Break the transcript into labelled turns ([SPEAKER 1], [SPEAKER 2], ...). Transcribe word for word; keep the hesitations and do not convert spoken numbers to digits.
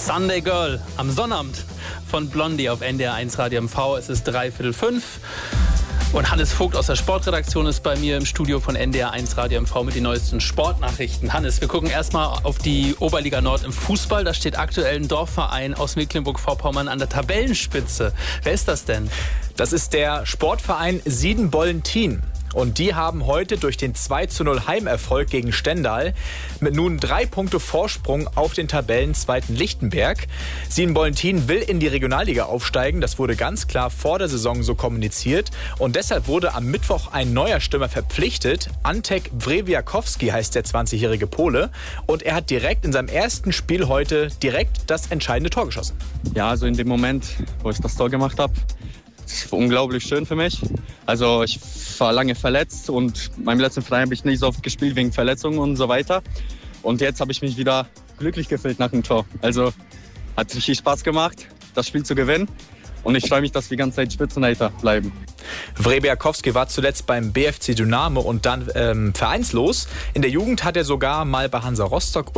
[SPEAKER 1] Sunday Girl am Sonnabend von Blondie auf N D R eins Radio M V. Es ist dreiviertel fünf. Und Hannes Vogt aus der Sportredaktion ist bei mir im Studio von N D R eins Radio M V mit den neuesten Sportnachrichten. Hannes, wir gucken erstmal auf die Oberliga Nord im Fußball. Da steht aktuell ein Dorfverein aus Mecklenburg-Vorpommern an der Tabellenspitze. Wer ist das denn?
[SPEAKER 2] Das ist der Sportverein Siedenbollentin. Und die haben heute durch den zwei zu null Heimerfolg gegen Stendal mit nun drei Punkte Vorsprung auf den Tabellenzweiten Lichtenberg. Siedenbollentin will in die Regionalliga aufsteigen. Das wurde ganz klar vor der Saison so kommuniziert. Und deshalb wurde am Mittwoch ein neuer Stürmer verpflichtet. Antek Wrewiakowski heißt der zwanzigjährige Pole. Und er hat direkt in seinem ersten Spiel heute direkt das entscheidende Tor geschossen.
[SPEAKER 3] Ja, also in dem Moment, wo ich das Tor gemacht habe, das war unglaublich schön für mich. Also ich war lange verletzt und meinem letzten Verein habe ich nicht so oft gespielt wegen Verletzungen und so weiter. Und jetzt habe ich mich wieder glücklich gefühlt nach dem Tor. Also hat richtig Spaß gemacht, das Spiel zu gewinnen. Und ich freue mich, dass wir die ganze Zeit Spitzenreiter bleiben.
[SPEAKER 2] Wrewiakowski war zuletzt beim B F C Dynamo und dann ähm, vereinslos. In der Jugend hat er sogar mal bei Hansa Rostock